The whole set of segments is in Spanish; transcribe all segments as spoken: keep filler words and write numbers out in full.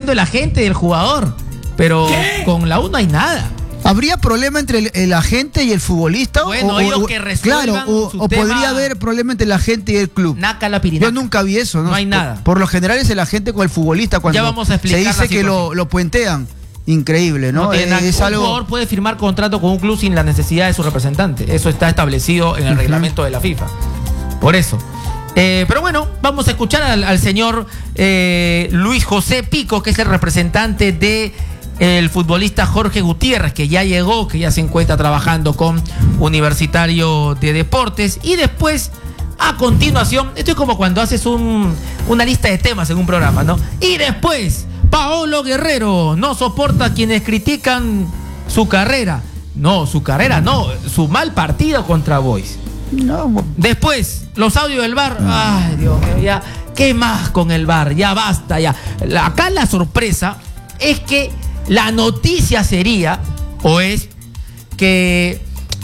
siendo el agente del jugador. Pero ¿qué? Con la U no hay nada. ¿Habría problema entre el, el agente y el futbolista? Bueno, o, ellos o, que resuelvan claro, o, su o tema. Podría haber problema entre el agente y el club. Naca la pirinaca. Yo nunca vi eso, ¿no? No hay nada. Por, por lo general es el agente con el futbolista cuando ya vamos a explicar se dice que lo, lo puentean. Increíble, ¿no? no eh, es un algo... jugador puede firmar contrato con un club sin la necesidad de su representante. Eso está establecido en el uh-huh. reglamento de la FIFA. Por eso. Eh, pero bueno, vamos a escuchar al, al señor eh, Luis José Pico, que es el representante de el futbolista Jorge Gutiérrez, que ya llegó, que ya se encuentra trabajando con Universitario de Deportes. Y después, a continuación, esto es como cuando haces un, una lista de temas en un programa, ¿no? Y después, Paolo Guerrero no soporta a quienes critican su carrera. No, su carrera no, su mal partido contra Boys. No. Después, los audios del V A R. Ay, Dios mío, ya. ¿Qué más con el V A R? Ya basta, ya. Acá la sorpresa es que la noticia sería, o es, que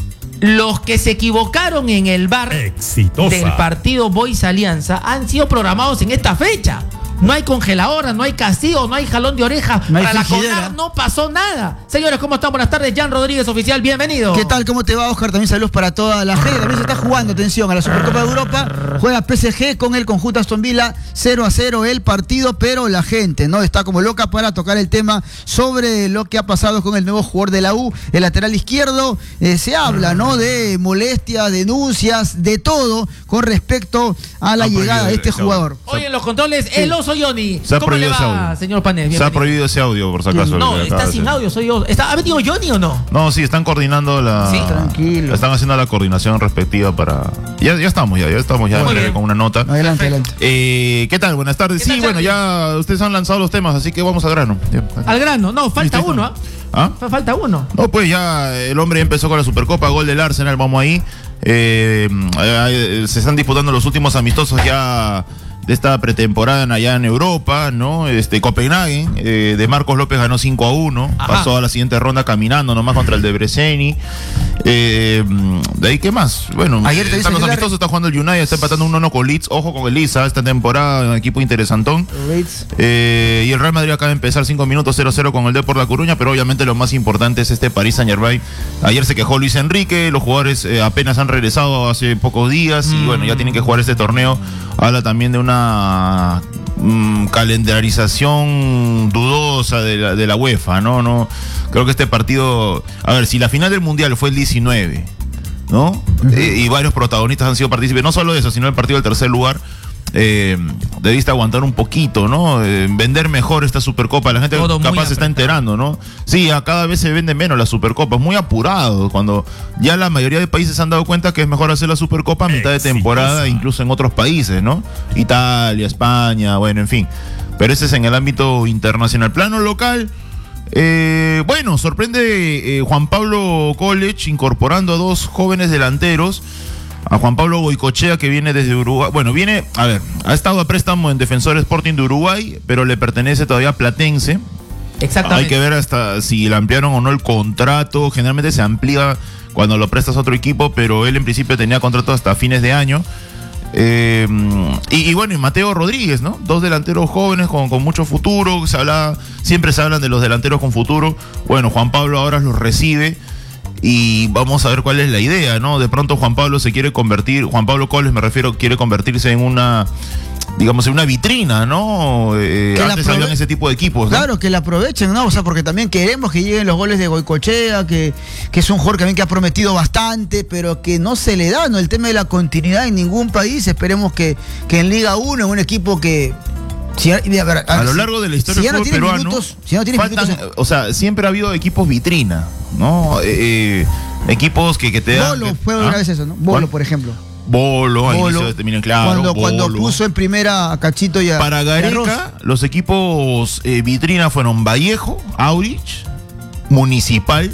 los que se equivocaron en el V A R Exitosa. Del partido Boys Alianza han sido programados en esta fecha. No hay congeladora, no hay castigo, no hay jalón de oreja. No para la CONAR no pasó nada. Señores, ¿cómo están? Buenas tardes. Jan Rodríguez, oficial, bienvenido. ¿Qué tal? ¿Cómo te va, Oscar? También saludos para toda la gente. También se está jugando, atención, a la Supercopa de Europa. Juega P S G con el conjunto Aston Villa, cero a cero el partido, pero la gente no está como loca para tocar el tema sobre lo que ha pasado con el nuevo jugador de la U, el lateral izquierdo. Eh, se habla, ¿no? De molestias, denuncias, de todo con respecto a la llegada de este jugador. Hoy en los controles, el oso Johnny. Se ha ¿Cómo le va, señor Panes? Se ha prohibido ese audio, por si acaso. No, está sin audio, soy yo. ¿Está, ¿Ha venido Johnny o no? No, sí, están coordinando la... Sí, tranquilo. Están haciendo la coordinación respectiva para... Ya, ya estamos, ya, ya estamos ya en, con una nota. Adelante, adelante. Eh, ¿Qué tal? Buenas tardes. Sí, tal, bueno, ya ustedes han lanzado los temas, así que vamos al grano. Al grano, no, falta ¿Sí, uno, ¿ah? ¿Ah? Falta uno. No, pues ya el hombre empezó con la Supercopa, gol del Arsenal, vamos ahí. Eh, eh, se están disputando los últimos amistosos ya de esta pretemporada allá en Europa, ¿no? Este Copenhague, eh, de Marcos López ganó cinco a uno, Ajá. pasó a la siguiente ronda caminando nomás contra el de Breseni. Eh, de ahí, ¿qué más? Bueno, ayer te están los amistosos, está jugando el United, está empatando uno a uno con Leeds, ojo con el Leeds, ¿eh? Esta temporada, un equipo interesantón. Eh, y el Real Madrid acaba de empezar cinco minutos cero cero con el Depor La Coruña, pero obviamente lo más importante es este Paris Saint-Germain. Ayer se quejó Luis Enrique, los jugadores eh, apenas han regresado hace pocos días mm. y bueno, ya tienen que jugar este torneo. Habla también de una mm, calendarización dudosa de la, de la UEFA, ¿no? no Creo que este partido, a ver, si la final del Mundial fue el diecinueve, ¿no? Uh-huh. Eh, y varios protagonistas han sido partícipes, no solo de eso, sino el partido del tercer lugar. Eh, debiste aguantar un poquito, ¿no? Eh, vender mejor esta Supercopa. La gente Todo capaz se está enterando, ¿no? Sí, a cada vez se vende menos la Supercopa. Es muy apurado. Cuando ya la mayoría de países se han dado cuenta que es mejor hacer la Supercopa a mitad de temporada, incluso en otros países, ¿no? Italia, España, bueno, en fin. Pero ese es en el ámbito internacional. Plano local. Eh, bueno, sorprende eh, Juan Pablo College incorporando a dos jóvenes delanteros. A Juan Pablo Goicochea, que viene desde Uruguay. Bueno, viene, a ver, ha estado a préstamo en Defensor Sporting de Uruguay, pero le pertenece todavía a Platense. Exactamente. Hay que ver hasta si le ampliaron o no el contrato. Generalmente se amplía cuando lo prestas a otro equipo, pero él en principio tenía contrato hasta fines de año. Eh, y, y bueno, y Mateo Rodríguez, ¿no? Dos delanteros jóvenes con, con mucho futuro. Se habla, siempre se hablan de los delanteros con futuro. Bueno, Juan Pablo ahora los recibe. Y vamos a ver cuál es la idea, ¿no? De pronto Juan Pablo se quiere convertir, Juan Pablo Coles me refiero, quiere convertirse en una, digamos, en una vitrina, ¿no? Eh, antes habían ese tipo de equipos, ¿no? Claro, que la aprovechen, ¿no? O sea, porque también queremos que lleguen los goles de Goicochea, que, que es un jugador también que ha prometido bastante, pero que no se le da, ¿no? El tema de la continuidad en ningún país. Esperemos que, que en Liga uno, en un equipo que... Si, a, ver, a, a lo largo de la historia si del fútbol peruano, minutos, si no faltan, minutos, o sea, siempre ha habido equipos vitrina, ¿no? Eh, equipos que, que te dan... Bolo fue una ¿ah? vez eso, ¿no? Bolo, ¿cuál? Por ejemplo. Bolo, Bolo inicio, miren, claro, cuando, Bolo. cuando puso en primera a Cachito y a... Para Gareca, los equipos eh, vitrina fueron Vallejo, Aurich, Municipal,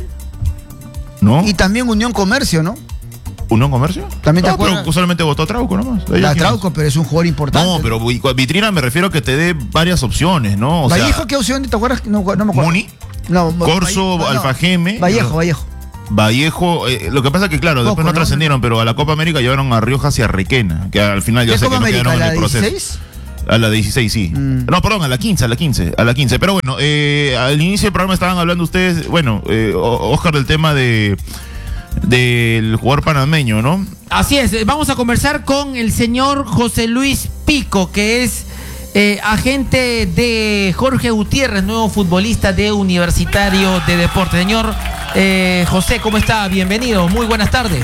¿no? Y también Unión Comercio, ¿no? ¿Unión Comercio? ¿También te no, acuerdas? Pero solamente votó a Trauco nomás. La Trauco, más? Pero es un jugador importante. No, pero vitrina me refiero a que te dé varias opciones, ¿no? O ¿Vallejo sea, qué opción? ¿Te acuerdas? No, no me acuerdo. Muni, no, Corso, no, Alfajeme. Vallejo, Vallejo. Vallejo, eh, lo que pasa es que claro, después no, no trascendieron, pero a la Copa América llevaron a Riojas y a Requena, que al final ya sé que no quedaron en el proceso. dieciséis? A la dieciséis, sí. Mm. No, perdón, a la quince, a la quince, a la quince. Pero bueno, eh, al inicio del programa estaban hablando ustedes, bueno, eh, Oscar, del tema de del jugador panameño, ¿no? Así es, vamos a conversar con el señor José Luis Pico, que es eh, agente de Jorge Gutiérrez, nuevo futbolista de Universitario de Deportes. Señor eh, José, ¿cómo está? Bienvenido, muy buenas tardes.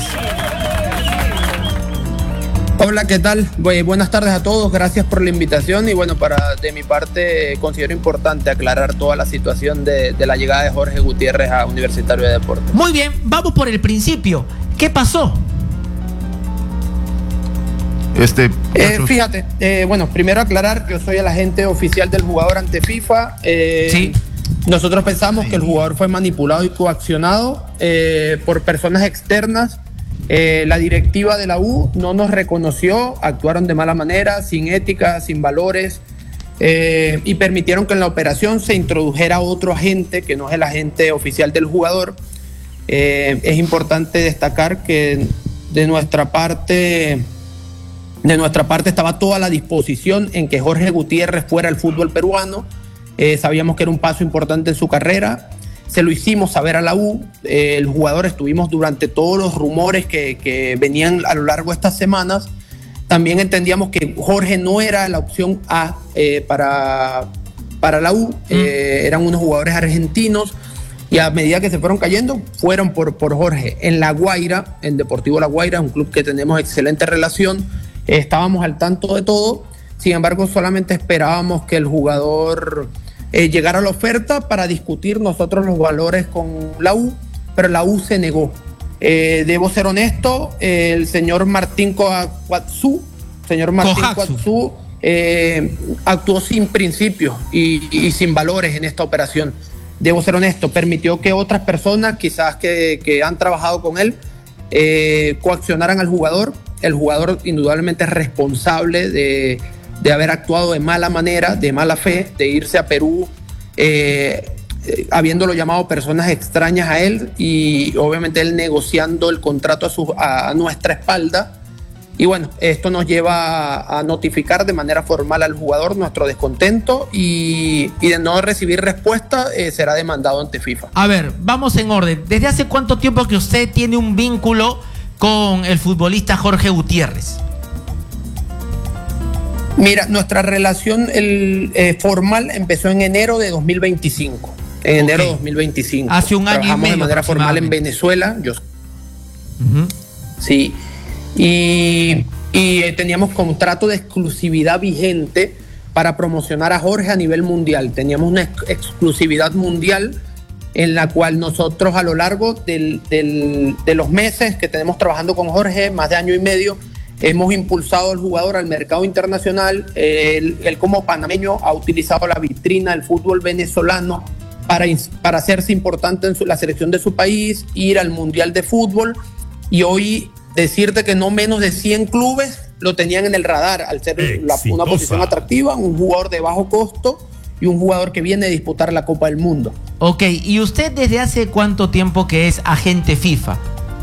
Hola, ¿qué tal? Buenas tardes a todos, gracias por la invitación y bueno, para de mi parte considero importante aclarar toda la situación de, de la llegada de Jorge Gutiérrez a Universitario de Deportes. Muy bien, vamos por el principio. ¿Qué pasó? Este, eh, fíjate, eh, bueno, primero aclarar, yo soy el agente oficial del jugador ante FIFA. Eh, sí. Nosotros pensamos que el jugador fue manipulado y coaccionado eh, por personas externas. Eh, la directiva de la U no nos reconoció, actuaron de mala manera, sin ética, sin valores, eh, y permitieron que en la operación se introdujera otro agente que no es el agente oficial del jugador. Eh, es importante destacar que de nuestra parte, de nuestra parte estaba toda la disposición en que Jorge Gutiérrez fuera al fútbol peruano. Eh, sabíamos que era un paso importante en su carrera. Se lo hicimos saber a la U, eh, el jugador estuvimos durante todos los rumores que, que venían a lo largo de estas semanas. También entendíamos que Jorge no era la opción A eh, para, para la U, eh, eran unos jugadores argentinos y a medida que se fueron cayendo, fueron por, por Jorge. En La Guaira, en Deportivo La Guaira, un club que tenemos excelente relación, eh, estábamos al tanto de todo, sin embargo solamente esperábamos que el jugador Eh, llegar a la oferta para discutir nosotros los valores con la U, pero la U se negó. Eh, debo ser honesto, eh, el señor Martín Coatzú, señor Martín Coatzú, eh, actuó sin principios y, y sin valores en esta operación. Debo ser honesto, permitió que otras personas, quizás que, que han trabajado con él, eh, coaccionaran al jugador. El jugador indudablemente es responsable de de haber actuado de mala manera, de mala fe, de irse a Perú, eh, eh, habiéndolo llamado personas extrañas a él y obviamente él negociando el contrato a, su, a, a nuestra espalda. Y bueno, esto nos lleva a, a notificar de manera formal al jugador nuestro descontento y, y de no recibir respuesta eh, será demandado ante FIFA. A ver, vamos en orden. ¿Desde hace cuánto tiempo que usted tiene un vínculo con el futbolista Jorge Gutiérrez? Mira, nuestra relación el, eh, formal empezó en enero de dos mil veinticinco. En okay. enero de dos mil veinticinco. Hace un año Trabajamos y medio. de manera formal en Venezuela. Yo, uh-huh. Sí. Y, y eh, teníamos contrato de exclusividad vigente para promocionar a Jorge a nivel mundial. Teníamos una ex- exclusividad mundial en la cual nosotros a lo largo del, del, de los meses que tenemos trabajando con Jorge, más de año y medio, hemos impulsado al jugador al mercado internacional. Él, él como panameño ha utilizado la vitrina del fútbol venezolano para, para hacerse importante en su, la selección de su país, ir al Mundial de Fútbol y hoy decirte que no menos de cien clubes lo tenían en el radar al ser la, una posición atractiva, un jugador de bajo costo y un jugador que viene a disputar la Copa del Mundo. Ok, ¿y usted desde hace cuánto tiempo que es agente FIFA?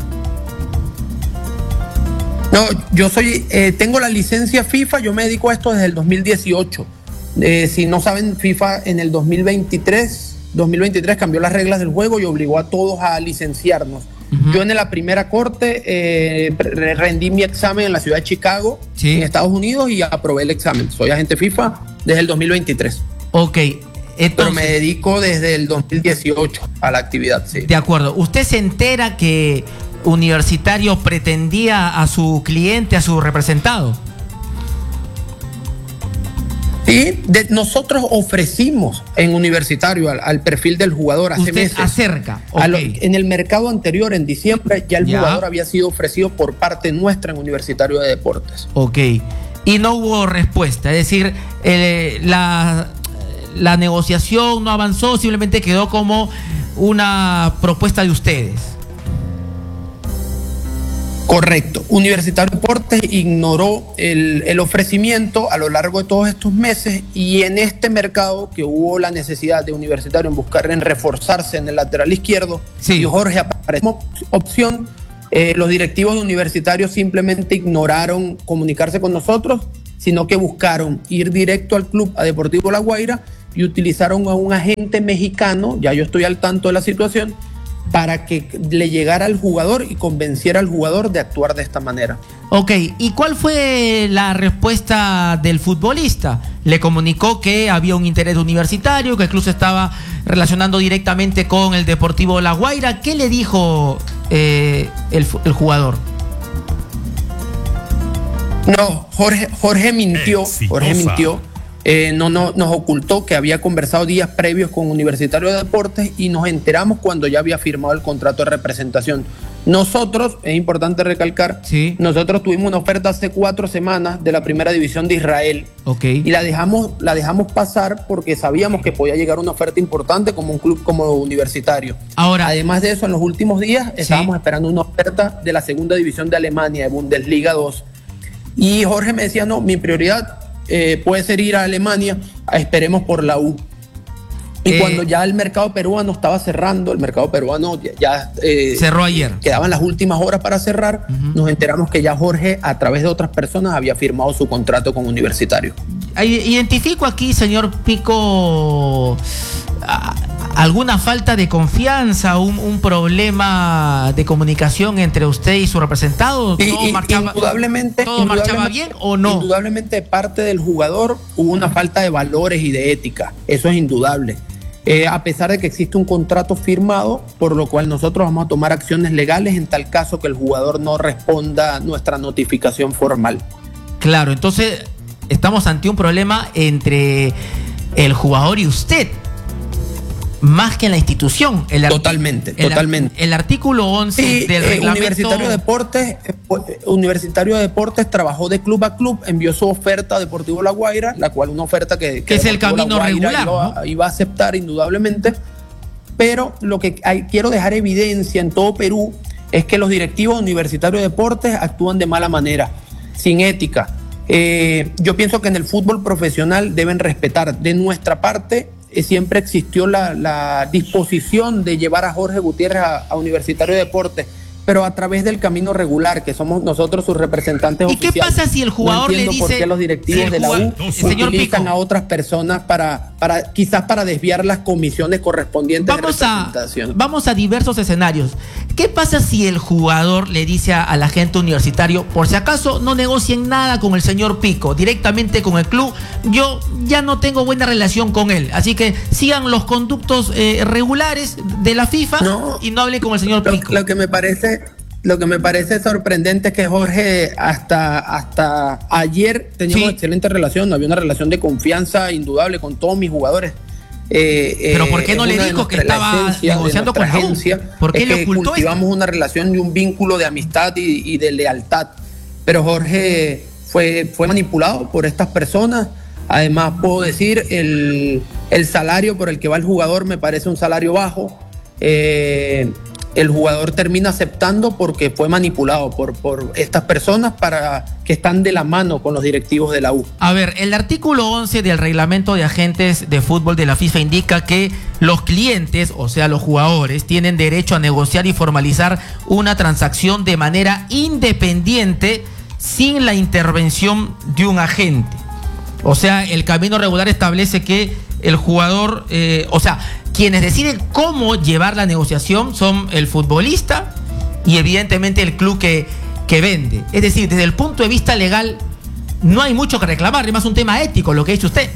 No, yo soy, eh, tengo la licencia FIFA, yo me dedico a esto desde el dos mil dieciocho. Eh, si no saben, FIFA en el dos mil veintitrés, dos mil veintitrés cambió las reglas del juego y obligó a todos a licenciarnos. Uh-huh. Yo en la primera corte eh, rendí mi examen en la ciudad de Chicago, sí. en Estados Unidos, y aprobé el examen. Soy agente FIFA desde el dos mil veintitrés. Ok. Entonces, pero me dedico desde el dos mil dieciocho a la actividad, sí. De acuerdo. ¿Usted se entera que Universitario pretendía a su cliente, a su representado? Sí, de, nosotros ofrecimos en Universitario al, al perfil del jugador hace Usted meses. acerca. Okay. Lo, en el mercado anterior, en diciembre, ya el ya. jugador había sido ofrecido por parte nuestra en Universitario de Deportes. Ok. Y no hubo respuesta, es decir, eh, la, la negociación no avanzó, simplemente quedó como una propuesta de ustedes. Correcto. Universitario de Deportes ignoró el, el ofrecimiento a lo largo de todos estos meses y en este mercado que hubo la necesidad de Universitario en buscar, en reforzarse en el lateral izquierdo, sí. y Jorge apareció como opción, eh, los directivos de Universitario simplemente ignoraron comunicarse con nosotros sino que buscaron ir directo al club, a Deportivo La Guaira, y utilizaron a un agente mexicano, ya yo estoy al tanto de la situación, para que le llegara al jugador y convenciera al jugador de actuar de esta manera. Ok, ¿y cuál fue la respuesta del futbolista? Le comunicó que había un interés universitario, que el club se estaba relacionando directamente con el Deportivo La Guaira. ¿Qué le dijo eh, el, el jugador? No, Jorge, Jorge mintió, Jorge mintió. Eh, no, no nos ocultó que había conversado días previos con Universitario de Deportes y nos enteramos cuando ya había firmado el contrato de representación. Nosotros, es importante recalcar, sí. nosotros tuvimos una oferta hace cuatro semanas de la primera división de Israel, okay. y la dejamos, la dejamos pasar porque sabíamos que podía llegar una oferta importante como un club como Universitario. Ahora, además de eso, en los últimos días estábamos sí. esperando una oferta de la segunda división de Alemania, de Bundesliga dos. Y Jorge me decía, no, mi prioridad eh, puede ser ir a Alemania, a, esperemos por la U. Y eh, cuando ya el mercado peruano estaba cerrando, el mercado peruano ya... ya eh, cerró ayer. Quedaban las últimas horas para cerrar, uh-huh. nos enteramos que ya Jorge, a través de otras personas, había firmado su contrato con Universitario. Identifico aquí, señor Pico, alguna falta de confianza, un, un problema de comunicación entre usted y su representado. Y, ¿Todo, y, marchaba, indudablemente, ¿todo indudablemente, marchaba bien o no? Indudablemente, de parte del jugador hubo una falta de valores y de ética. Eso es indudable. Eh, a pesar de que existe un contrato firmado, por lo cual nosotros vamos a tomar acciones legales en tal caso que el jugador no responda a nuestra notificación formal. Claro, entonces estamos ante un problema entre el jugador y usted, más que en la institución. El totalmente, el, totalmente. El artículo once sí, del eh, reglamento... Universitario de Deportes, eh, Universitario de Deportes trabajó de club a club, envió su oferta a Deportivo La Guaira, la cual una oferta que... Que, que es el camino regular, iba, ¿no? iba a aceptar indudablemente, pero lo que hay, quiero dejar evidencia en todo Perú es que los directivos Universitarios de Deportes actúan de mala manera, sin ética. Eh, yo pienso que en el fútbol profesional deben respetar. De nuestra parte, eh, siempre existió la, la disposición de llevar a Jorge Gutiérrez a, a Universitario de Deportes, pero a través del camino regular, que somos nosotros sus representantes ¿Y oficiales. ¿Y qué pasa si el jugador no le dice... por qué los directivos de la U no, señor utilizan Pico, a otras personas para, para quizás para desviar las comisiones correspondientes vamos de a, representación. vamos a diversos escenarios. ¿Qué pasa si el jugador le dice a, al agente universitario, por si acaso no negocien nada con el señor Pico, directamente con el club, yo ya no tengo buena relación con él, así que sigan los conductos eh, regulares de la FIFA no, y no hablen con el señor lo, Pico? Lo que me parece... Lo que me parece sorprendente es que Jorge hasta, hasta ayer teníamos sí. excelente relación, había una relación de confianza indudable con todos mis jugadores. Eh, Pero ¿por qué no le dijo que estaba negociando con la agencia? ¿Por qué es le que ocultó cultivamos esto? una relación y un vínculo de amistad y, y de lealtad. Pero Jorge fue, fue manipulado por estas personas. Además, puedo decir, el, el salario por el que va el jugador me parece un salario bajo. Eh, el jugador termina aceptando porque fue manipulado por, por estas personas para que están de la mano con los directivos de la U. A ver, el artículo once del reglamento de agentes de fútbol de la FIFA indica que los clientes, o sea los jugadores, tienen derecho a negociar y formalizar una transacción de manera independiente sin la intervención de un agente. O sea, el camino regular establece que el jugador, eh, o sea, quienes deciden cómo llevar la negociación son el futbolista y evidentemente el club que, que vende. Es decir, desde el punto de vista legal no hay mucho que reclamar, es más un tema ético lo que ha dicho usted.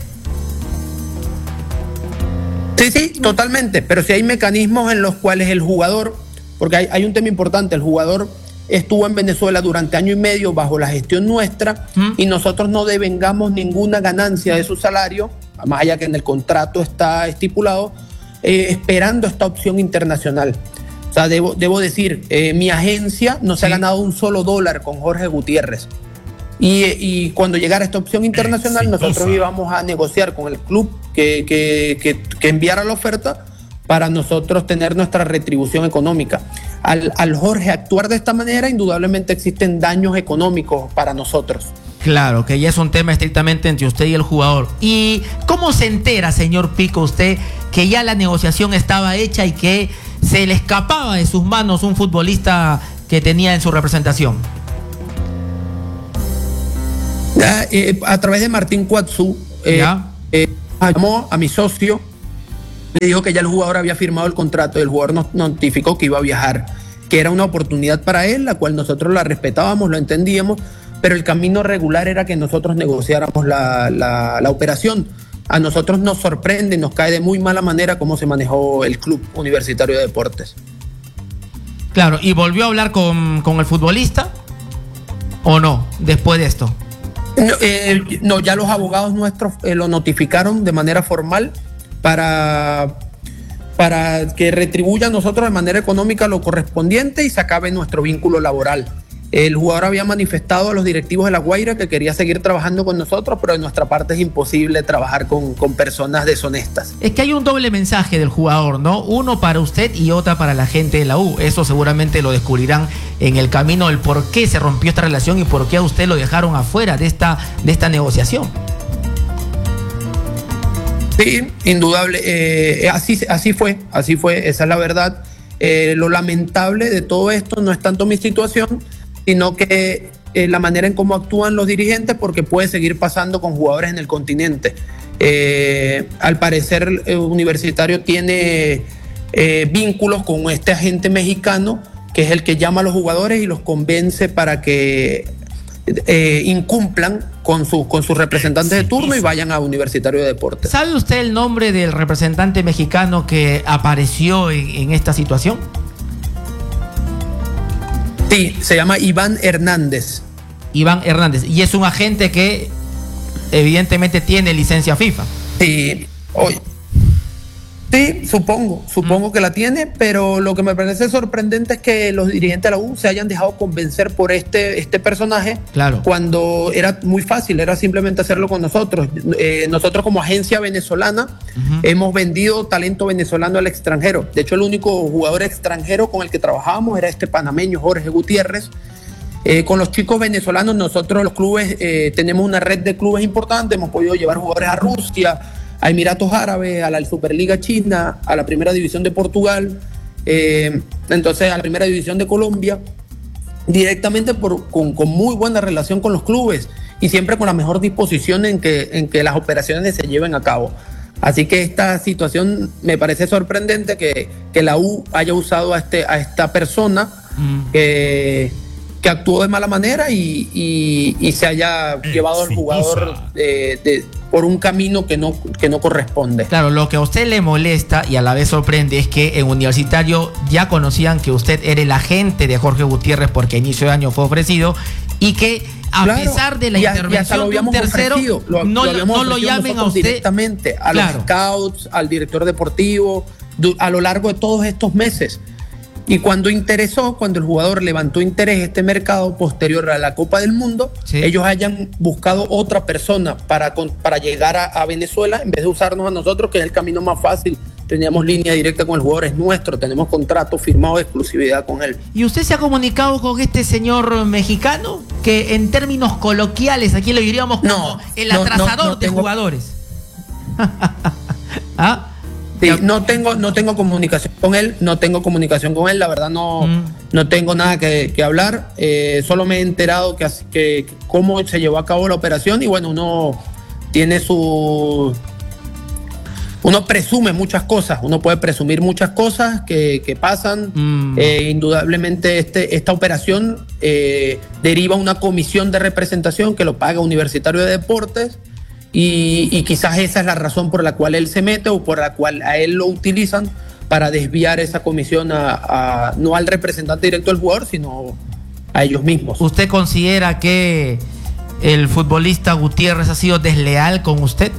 Sí, sí, totalmente, pero si hay mecanismos en los cuales el jugador, porque hay, hay un tema importante, el jugador estuvo en Venezuela durante año y medio bajo la gestión nuestra ¿Mm? y nosotros no devengamos ninguna ganancia de su salario, más allá que en el contrato está estipulado, eh, esperando esta opción internacional. O sea, debo, debo decir, eh, mi agencia no se sí. ha ganado un solo dólar con Jorge Gutiérrez. Y, y cuando llegara esta opción internacional, Exitosa. nosotros íbamos a negociar con el club que, que, que, que enviara la oferta para nosotros tener nuestra retribución económica. Al, al Jorge actuar de esta manera, indudablemente existen daños económicos para nosotros. Claro, que ya es un tema estrictamente entre usted y el jugador. ¿Y cómo se entera, señor Pico, usted que ya la negociación estaba hecha y que se le escapaba de sus manos un futbolista que tenía en su representación? Eh, a través de Martín Cuatzú, eh, eh, llamó a mi socio, le dijo que ya el jugador había firmado el contrato y el jugador nos notificó que iba a viajar, que era una oportunidad para él, la cual nosotros la respetábamos, lo entendíamos, pero el camino regular era que nosotros negociáramos la, la, la operación. A nosotros nos sorprende, nos cae de muy mala manera cómo se manejó el Club Universitario de Deportes. Claro, ¿y volvió a hablar con, con el futbolista o no, después de esto? No, eh, no ya los abogados nuestros eh, lo notificaron de manera formal para, para que retribuya a nosotros de manera económica lo correspondiente y se acabe nuestro vínculo laboral. El jugador había manifestado a los directivos de La Guaira que quería seguir trabajando con nosotros, pero de nuestra parte es imposible trabajar con, con personas deshonestas. Es que hay un doble mensaje del jugador, ¿no? Uno para usted y otra para la gente de la U. Eso seguramente lo descubrirán en el camino del por qué se rompió esta relación y por qué a usted lo dejaron afuera de esta, de esta negociación. Sí, indudable. Eh, así, así fue, así fue, esa es la verdad. Eh, lo lamentable de todo esto no es tanto mi situación, sino que eh, la manera en cómo actúan los dirigentes, porque puede seguir pasando con jugadores en el continente. Eh, al parecer, el Universitario tiene eh, vínculos con este agente mexicano, que es el que llama a los jugadores y los convence para que eh, incumplan con, su, con sus representantes de turno y vayan a Universitario de Deportes. ¿Sabe usted el nombre del representante mexicano que apareció en, en esta situación? Sí, se llama Iván Hernández. Iván Hernández. Y es un agente que evidentemente tiene licencia FIFA. Sí, oye. Sí, supongo, supongo mm. que la tiene, pero lo que me parece sorprendente es que los dirigentes de la U se hayan dejado convencer por este, este personaje, claro, cuando era muy fácil, era simplemente hacerlo con nosotros. Eh, nosotros como agencia venezolana uh-huh. hemos vendido talento venezolano al extranjero. De hecho, el único jugador extranjero con el que trabajábamos era este panameño, Jorge Gutiérrez. Eh, con los chicos venezolanos, nosotros los clubes eh, tenemos una red de clubes importante, hemos podido llevar jugadores a Rusia, a Emiratos Árabes, a la Superliga China, a la Primera División de Portugal, eh, entonces a la Primera División de Colombia, directamente por, con, con muy buena relación con los clubes y siempre con la mejor disposición en que, en que las operaciones se lleven a cabo. Así que esta situación me parece sorprendente que, que la U haya usado a, este, a esta persona mm. que... que actuó de mala manera y, y, y se haya eh, llevado al jugador de, de, por un camino que no, que no corresponde. Claro, lo que a usted le molesta y a la vez sorprende es que en Universitario ya conocían que usted era el agente de Jorge Gutiérrez porque a inicio de año fue ofrecido y que a claro, pesar de la ya, intervención ya de un tercero, lo, no lo, no lo llamen a usted directamente, a claro. los scouts, al director deportivo, a lo largo de todos estos meses. Y cuando interesó, cuando el jugador levantó interés este mercado posterior a la Copa del Mundo, sí. ellos hayan buscado otra persona para, para llegar a, a Venezuela en vez de usarnos a nosotros, que es el camino más fácil. Teníamos línea directa con el jugador, es nuestro, tenemos contrato firmado de exclusividad con él. ¿Y usted se ha comunicado con este señor mexicano? Que en términos coloquiales, aquí lo diríamos como no, el atrasador no, no, no de tengo... jugadores. ¿Ah? Sí, no tengo, no tengo comunicación con él, no tengo comunicación con él, la verdad no, mm. no tengo nada que, que hablar, eh, solo me he enterado que, que cómo se llevó a cabo la operación y bueno, uno tiene su... Uno presume muchas cosas, uno puede presumir muchas cosas que, que pasan, mm. eh, indudablemente este, esta operación eh, deriva una comisión de representación que lo paga Universitario de Deportes. Y, y quizás esa es la razón por la cual él se mete o por la cual a él lo utilizan para desviar esa comisión a, a no al representante directo del jugador, sino a ellos mismos. ¿Usted considera que el futbolista Gutiérrez ha sido desleal con usted?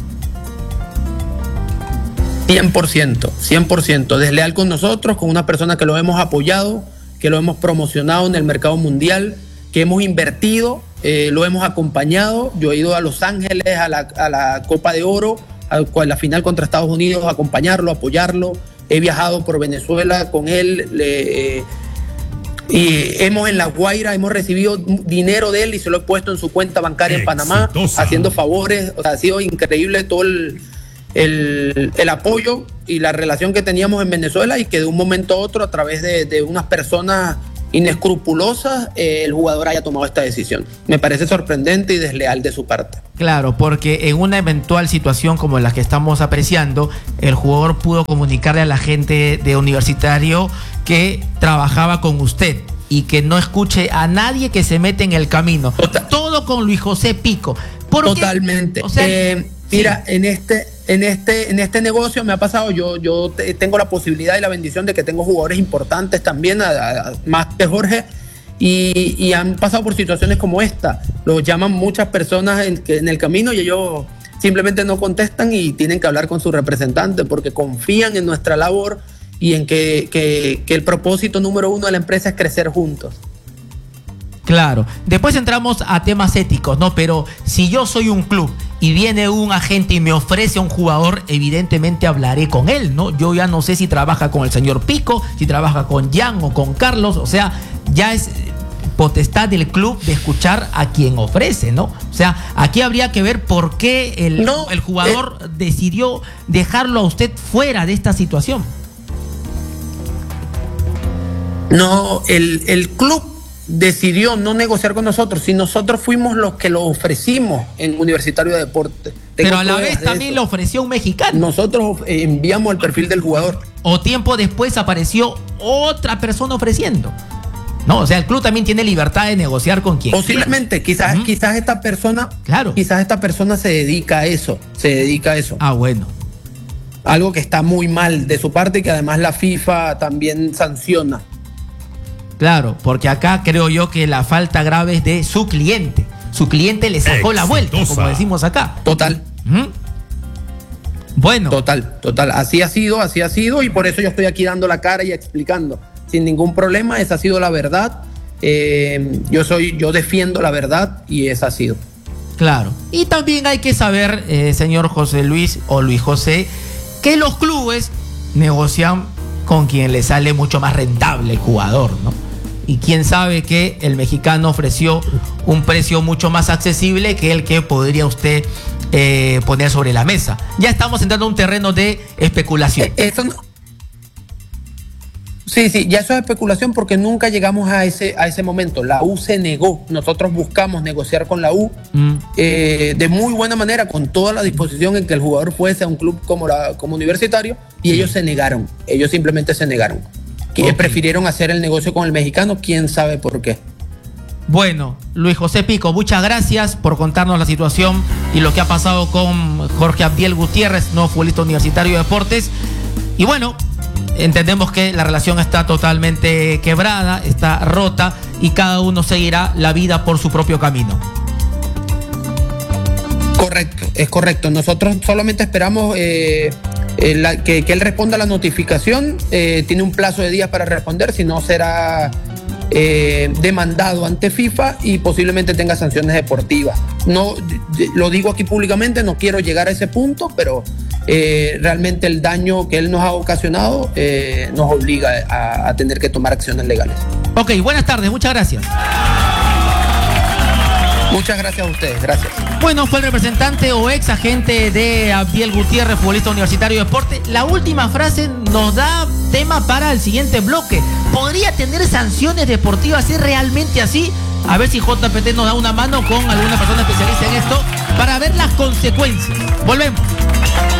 cien por ciento, cien por ciento. Desleal con nosotros, con una persona que lo hemos apoyado, que lo hemos promocionado en el mercado mundial, que hemos invertido. Eh, lo hemos acompañado. Yo he ido a Los Ángeles a la, a la Copa de Oro, a, a la final contra Estados Unidos, a acompañarlo, apoyarlo. He viajado por Venezuela con él le, eh, y hemos en La Guaira, hemos recibido dinero de él y se lo he puesto en su cuenta bancaria Exitosa. en Panamá, haciendo favores. O sea, ha sido increíble todo el, el, el apoyo y la relación que teníamos en Venezuela y que de un momento a otro, a través de, de unas personas inescrupulosas, eh, el jugador haya tomado esta decisión. Me parece sorprendente y desleal de su parte. Claro, porque en una eventual situación como la que estamos apreciando, el jugador pudo comunicarle a la gente de Universitario que trabajaba con usted y que no escuche a nadie que se mete en el camino. Total. Todo con Luis José Pico. ¿Por Totalmente. qué? O sea, eh, sí. Mira, en este, en este, en este negocio me ha pasado, yo, yo te, tengo la posibilidad y la bendición de que tengo jugadores importantes también, a, a, más que Jorge, y, y han pasado por situaciones como esta. Los llaman muchas personas en, en el camino y ellos simplemente no contestan y tienen que hablar con su representante porque confían en nuestra labor y en que, que, que el propósito número uno de la empresa es crecer juntos. Claro. Después entramos a temas éticos, ¿no? Pero si yo soy un club y viene un agente y me ofrece a un jugador, evidentemente hablaré con él, ¿no? Yo ya no sé si trabaja con el señor Pico, si trabaja con Jan o con Carlos, o sea, ya es potestad del club de escuchar a quien ofrece, ¿no? O sea, aquí habría que ver por qué el, no, el jugador eh, decidió dejarlo a usted fuera de esta situación. No, el, el club decidió no negociar con nosotros, si nosotros fuimos los que lo ofrecimos en Universitario de Deporte. Tengo Pero a la pruebas vez de también eso. lo ofreció un mexicano. Nosotros eh, enviamos el perfil del jugador. O tiempo después apareció otra persona ofreciendo. No, o sea, el club también tiene libertad de negociar con quien Posiblemente, quizás, Uh-huh. quizás esta persona, Claro. quizás esta persona se dedica a eso, se dedica a eso. Ah, bueno. Algo que está muy mal de su parte y que además la FIFA también sanciona. Claro, porque acá creo yo que la falta grave es de su cliente. Su cliente le sacó la vuelta, como decimos acá. Total. ¿Mm? Bueno. Total, total. Así ha sido, así ha sido y por eso yo estoy aquí dando la cara y explicando. Sin ningún problema, esa ha sido la verdad. Eh, yo soy, yo defiendo la verdad y esa ha sido. Claro. Y también hay que saber, eh, señor José Luis o Luis José, que los clubes negocian con quien le sale mucho más rentable el jugador, ¿no? Y quién sabe que el mexicano ofreció un precio mucho más accesible que el que podría usted eh, poner sobre la mesa. Ya estamos entrando a un terreno de especulación. Eh, Eso no- Sí, sí, ya eso es especulación porque nunca llegamos a ese, a ese momento. La U se negó. Nosotros buscamos negociar con la U Mm. eh, de muy buena manera, con toda la disposición en que el jugador fuese a un club como, la, como Universitario, y ellos se negaron. Ellos simplemente se negaron. Que Ok. prefirieron hacer el negocio con el mexicano, quién sabe por qué. Bueno, Luis José Pico, muchas gracias por contarnos la situación y lo que ha pasado con Jorge Abdiel Gutiérrez, nuevo futbolista Universitario de Deportes. Y bueno, entendemos que la relación está totalmente quebrada, está rota y cada uno seguirá la vida por su propio camino. Correcto, es correcto. Nosotros solamente esperamos eh, eh, la- que, que él responda a la notificación. Eh, tiene un plazo de días para responder, si no será eh, demandado ante FIFA y posiblemente tenga sanciones deportivas. No, de- lo digo aquí públicamente, no quiero llegar a ese punto, pero eh, realmente el daño que él nos ha ocasionado eh, nos obliga a, a tener que tomar acciones legales. Ok, buenas tardes, muchas gracias. Muchas gracias a ustedes, gracias. Bueno, fue el representante o ex agente de Abdiel Gutiérrez, futbolista Universitario de Deporte. La última frase nos da tema para el siguiente bloque. ¿Podría tener sanciones deportivas? ¿Es realmente así? A ver si J P T nos da una mano con alguna persona especialista en esto para ver las consecuencias. Volvemos.